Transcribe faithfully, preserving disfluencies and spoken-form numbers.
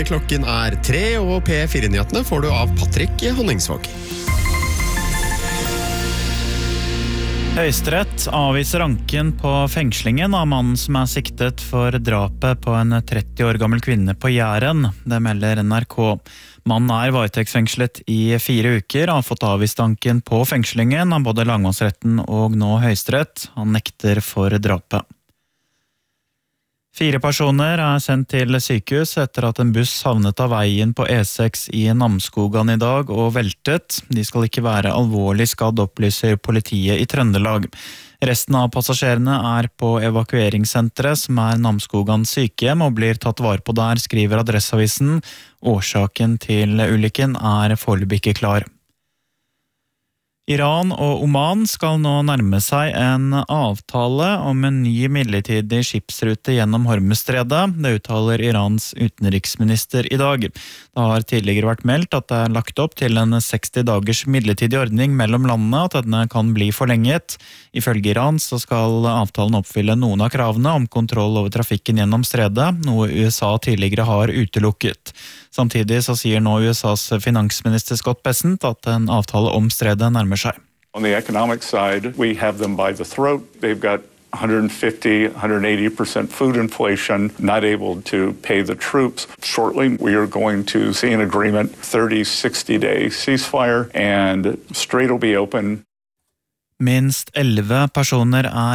Klokken er tre, og P fire-nyhetene får du av Patrick Honningsvåg. Høyesterett avviser anken på fengslingen av mannen som er siktet for drapet på en tretti år gammel kvinne på Jæren. Det melder N R K. Mannen er varetektsfengslet i fire uker, har fått avvist anken på fengslingen av både lagmannsretten og nå Høyesterett. Han nekter for drapet. Fire personer er sendt til sykehus etter at en buss havnet av veien på E seks i Namsskogan i dag og veltet. De skal ikke være alvorlig skadd, opplyser politiet i Trøndelag. Resten av passasjerene er på evakueringssenteret, som er Namsskogan sykehjem, og blir tatt vare på der, skriver Adresseavisen. Årsaken til ulykken er foreløpig ikke klar. Iran og Oman skal nå nærme seg en avtale om en ny midlertidig skipsrute gjennom Hormuzstredet. Det uttaler Irans utenriksminister i dag. Det har tidligere vært meldt at det er lagt opp til en seksti dagers midlertidig ordning mellom landene, at denne kan bli forlenget. Ifølge Iran så skal avtalen oppfylle noen av kravene om kontroll over trafikken gjennom stredet, noe U S A tidligere har utelukket. Samtidig så sier nå U S A's finansminister Scott Bessent at en avtale om stredet nærmer seg. On the economic side, we have them by the throat. They've got one hundred fifty, one hundred eighty percent food inflation, not able to pay the troops. Shortly, we are going to see an agreement, thirty, sixty day ceasefire, and Strait will be open. Minst elleve personer er